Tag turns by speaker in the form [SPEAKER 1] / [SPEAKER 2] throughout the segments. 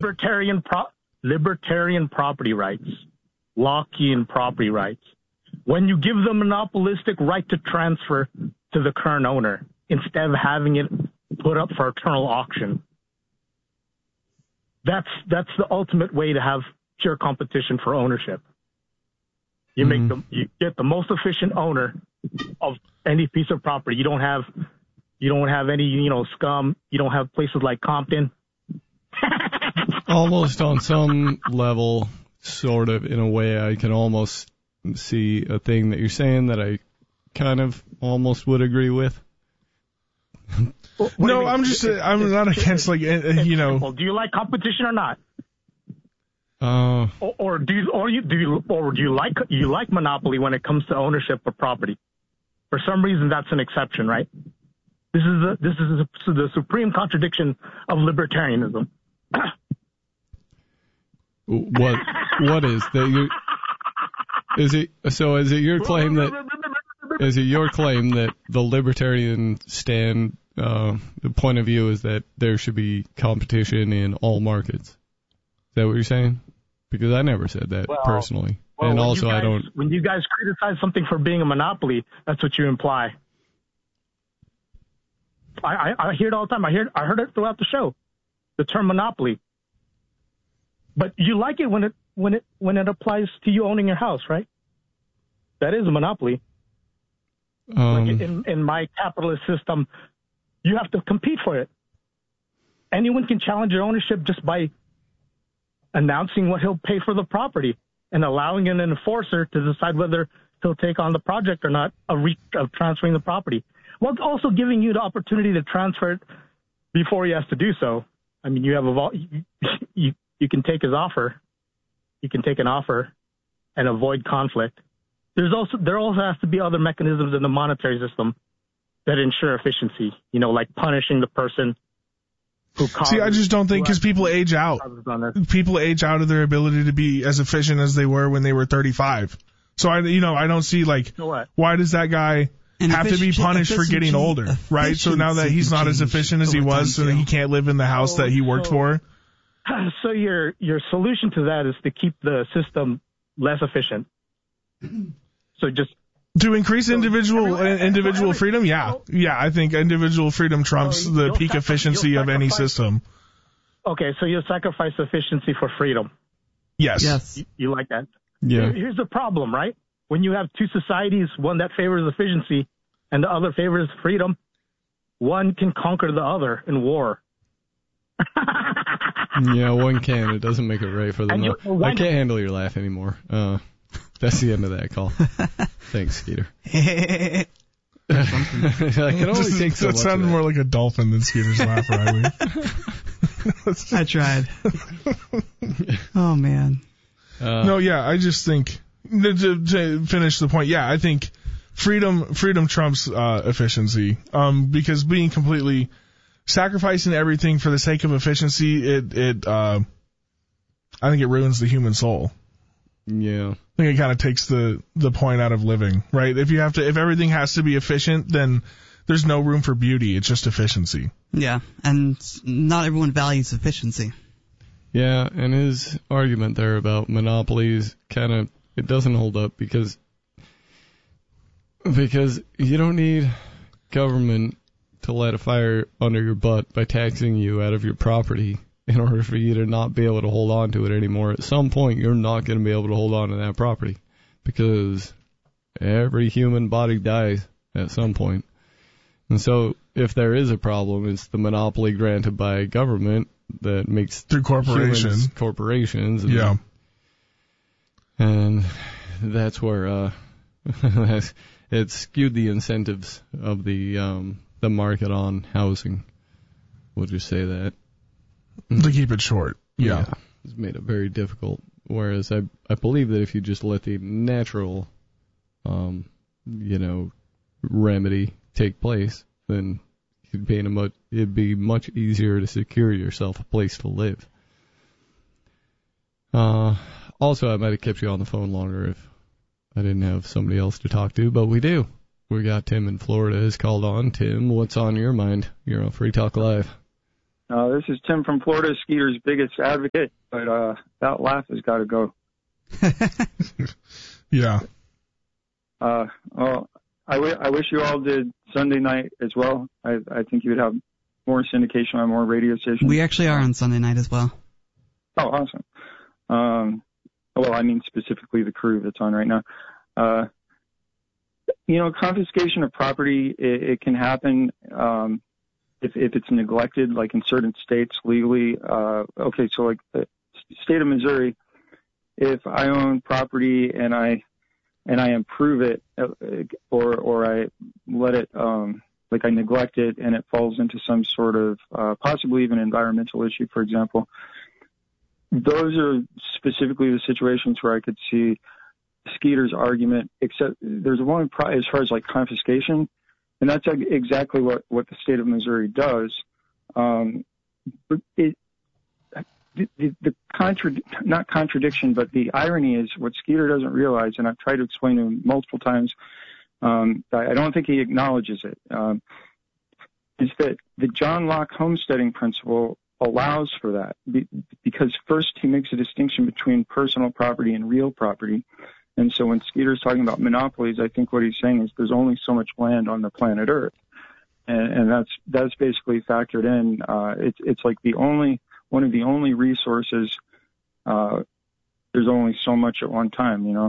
[SPEAKER 1] libertarian property rights, Lockean property rights. When you give the monopolistic right to transfer to the current owner instead of having it put up for eternal auction, that's the ultimate way to have pure competition for ownership. You you get the most efficient owner of any piece of property. You don't have any scum. You don't have places like Compton.
[SPEAKER 2] Almost on some level, sort of in a way, I can almost see a thing that you're saying that I kind of almost would agree with.
[SPEAKER 3] No, I'm not against
[SPEAKER 1] Do you like competition or not? Or do you like monopoly when it comes to ownership of property? For some reason, that's an exception, right? This is the supreme contradiction of libertarianism.
[SPEAKER 2] What is that? Is it your claim that the libertarian stand, the point of view is that there should be competition in all markets? Is that what you're saying? Because I never said that personally. And also I don't.
[SPEAKER 1] When you guys criticize something for being a monopoly, that's what you imply. I hear it all the time. I heard it throughout the show, the term monopoly. But you like it when it applies to you owning your house, right? That is a monopoly. Like in my capitalist system, you have to compete for it. Anyone can challenge your ownership just by announcing what he'll pay for the property and allowing an enforcer to decide whether he'll take on the project or not of transferring the property. While also giving you the opportunity to transfer it before he has to do so. I mean, you can take his offer. You can take an offer and avoid conflict. There also has to be other mechanisms in the monetary system that ensure efficiency, like punishing the person who caused.
[SPEAKER 3] See, I just don't think, because people age out. People age out of their ability to be as efficient as they were when they were 35. So I don't see, why does that guy have to be punished for getting older, right? So now that he's not as efficient as he was, so that he can't live in the house that he worked for.
[SPEAKER 1] So your solution to that is to keep the system less efficient. So just
[SPEAKER 3] to increase individual freedom, yeah, I think individual freedom trumps the peak efficiency of any system.
[SPEAKER 1] Okay, so you'll sacrifice efficiency for freedom.
[SPEAKER 3] Yes.
[SPEAKER 1] You like that?
[SPEAKER 2] Yeah.
[SPEAKER 1] Here's the problem, right? When you have two societies, one that favors efficiency and the other favors freedom, one can conquer the other in war.
[SPEAKER 2] Yeah, one can. It doesn't make it right for them. I can't handle your laugh anymore. That's the end of that call. Thanks, Skeeter. I can only take so much.
[SPEAKER 3] That sounded more like a dolphin than Skeeter's laugh, Riley.
[SPEAKER 4] I tried. Oh, man.
[SPEAKER 3] I just think, to finish the point, I think freedom trumps efficiency. Because being completely sacrificing everything for the sake of efficiency, I think it ruins the human soul.
[SPEAKER 2] Yeah.
[SPEAKER 3] I think it kind of takes the point out of living, right? If everything has to be efficient, then there's no room for beauty. It's just efficiency.
[SPEAKER 4] Yeah, and not everyone values efficiency.
[SPEAKER 2] Yeah, and his argument there about monopolies it doesn't hold up because you don't need government to light a fire under your butt by taxing you out of your property in order for you to not be able to hold on to it anymore. At some point, you're not going to be able to hold on to that property because every human body dies at some point. And so if there is a problem, it's the monopoly granted by government that makes
[SPEAKER 3] through corporations.
[SPEAKER 2] Yeah. And that's where it skewed the incentives of the market on housing. We'll just say that.
[SPEAKER 3] To keep it short. Yeah.
[SPEAKER 2] It's made it very difficult. Whereas I believe that if you just let the natural, remedy take place, then it'd be much easier to secure yourself a place to live. Also, I might have kept you on the phone longer if I didn't have somebody else to talk to, but we do. We got Tim in Florida has called on. Tim, what's on your mind? You're on Free Talk Live.
[SPEAKER 5] This is Tim from Florida, Skeeter's biggest advocate, but that laugh has got to go.
[SPEAKER 3] Yeah.
[SPEAKER 5] Well, I wish you all did Sunday night as well. I think you would have more syndication on more radio stations.
[SPEAKER 4] We actually are on Sunday night as well.
[SPEAKER 5] Oh, awesome. Well, I mean specifically the crew that's on right now. Confiscation of property, it can happen if it's neglected, like in certain states legally. Okay, so like the state of Missouri, if I own property and I improve it, or I let it, like I neglect it and it falls into some sort of possibly even environmental issue, for example, those are specifically the situations where I could see Skeeter's argument, except there's one as far as like confiscation, and that's exactly what the state of Missouri does. Not contradiction, but the irony is what Skeeter doesn't realize, and I've tried to explain to him multiple times. I don't think he acknowledges it. Is that the John Locke homesteading principle allows for that, because first he makes a distinction between personal property and real property. And so when Skeeter's talking about monopolies, I think what he's saying is there's only so much land on the planet Earth. And that's basically factored in. It's like one of the only resources. There's only so much at one time,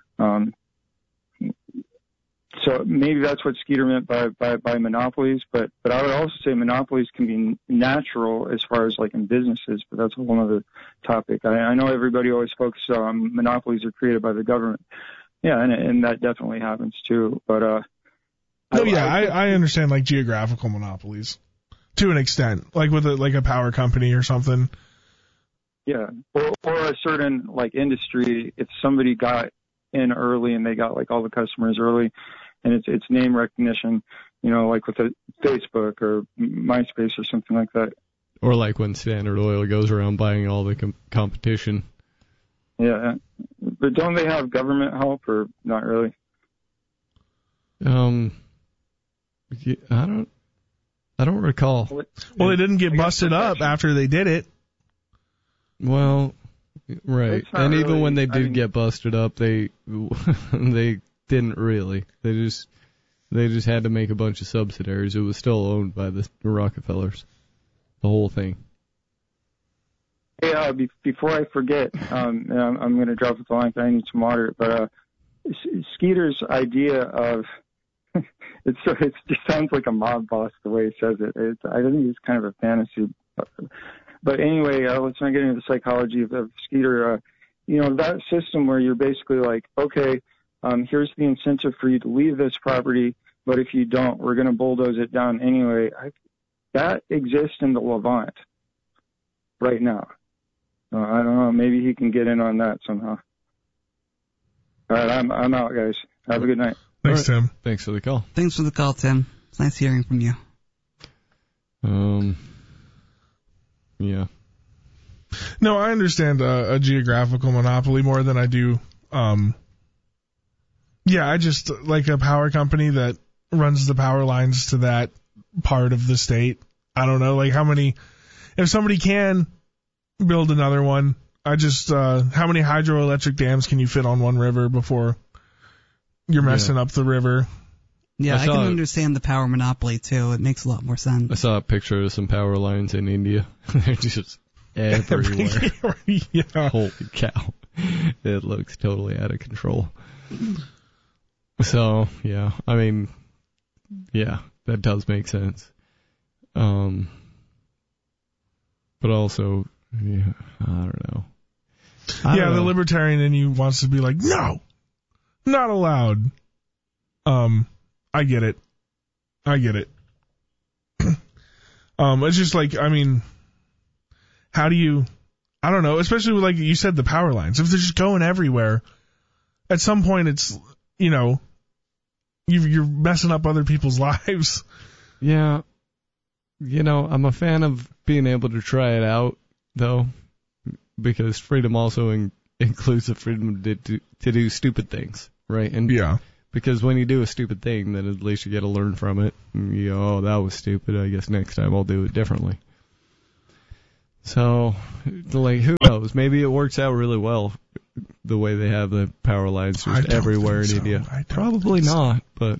[SPEAKER 5] So maybe that's what Skeeter meant by monopolies, but I would also say monopolies can be natural as far as like in businesses, but that's a whole other topic. I know everybody always focuses on monopolies are created by the government. Yeah, and that definitely happens too. But
[SPEAKER 3] I understand like geographical monopolies to an extent, like with a power company or something.
[SPEAKER 5] Yeah, or a certain like industry, if somebody got in early and they got like all the customers early, and it's name recognition, like with a Facebook or MySpace or something like that.
[SPEAKER 2] Or like when Standard Oil goes around buying all the competition.
[SPEAKER 5] Yeah, but don't they have government help or not really?
[SPEAKER 2] I don't recall.
[SPEAKER 3] Well, they didn't get busted up after they did it.
[SPEAKER 2] Well, right. And even when they did get busted up, they didn't really. They just had to make a bunch of subsidiaries. It was still owned by the Rockefellers, the whole thing.
[SPEAKER 5] Hey, before I forget, I'm going to drop the line. I need some water. But Skeeter's idea of it just sounds like a mob boss the way he says it. I think it's kind of a fantasy. But anyway, let's not get into the psychology of Skeeter. That system where you're basically like, okay, here's the incentive for you to leave this property, but if you don't, we're going to bulldoze it down anyway. That exists in the Levant right now. I don't know. Maybe he can get in on that somehow. All right, I'm out, guys. Have a good night.
[SPEAKER 3] Thanks, Tim.
[SPEAKER 2] Thanks for the call.
[SPEAKER 4] Thanks for the call, Tim. It's nice hearing from you.
[SPEAKER 2] Yeah.
[SPEAKER 3] No, I understand a geographical monopoly more than I do. I just like a power company that runs the power lines to that part of the state. I don't know, like if somebody can build another one, how many hydroelectric dams can you fit on one river before you're messing up the river?
[SPEAKER 4] Yeah, I can understand the power monopoly too. It makes a lot more sense.
[SPEAKER 2] I saw a picture of some power lines in India. They're just everywhere.
[SPEAKER 3] Yeah.
[SPEAKER 2] Holy cow. It looks totally out of control. So, yeah, I mean, yeah, that does make sense. But also, yeah, I don't know.
[SPEAKER 3] The libertarian in you wants to be like, no, not allowed. I get it. It's just like, I mean, how do you, I don't know, especially with, like you said, the power lines. If they're just going everywhere, at some point it's, you're messing up other people's lives.
[SPEAKER 2] Yeah. I'm a fan of being able to try it out, though, because freedom also includes the freedom to do stupid things, right? And
[SPEAKER 3] yeah.
[SPEAKER 2] Because when you do a stupid thing, then at least you get to learn from it. And you go, oh, that was stupid. I guess next time I'll do it differently. So, like, who knows? Maybe it works out really well the way they have the power lines just everywhere in India. Probably not, but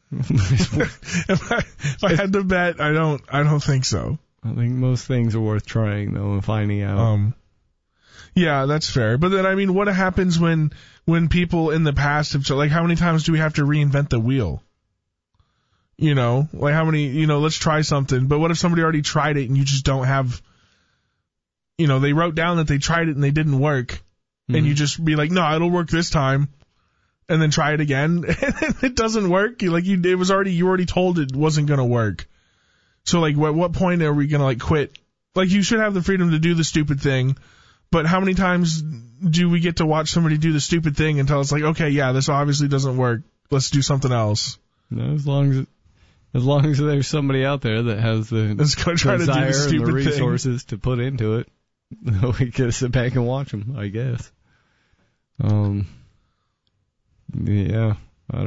[SPEAKER 3] if I had to bet, I don't think so.
[SPEAKER 2] I think most things are worth trying though and finding out.
[SPEAKER 3] Yeah, that's fair. But then, I mean, what happens when people in the past have, like, how many times do we have to reinvent the wheel? You know, like how many, you know, let's try something. But what if somebody already tried it and you just don't have, you know, they wrote down that they tried it and they didn't work. And you just be like, no, it'll work this time. And then try it again. And it doesn't work. You already told it wasn't going to work. So, like, what point are we going to, like, quit? Like, you should have the freedom to do the stupid thing. But how many times do we get to watch somebody do the stupid thing until it's like, okay, yeah, this obviously doesn't work. Let's do something else.
[SPEAKER 2] No, as long as there's somebody out there that has the desire and the resources to put into it, we can sit back and watch them, I guess. Yeah.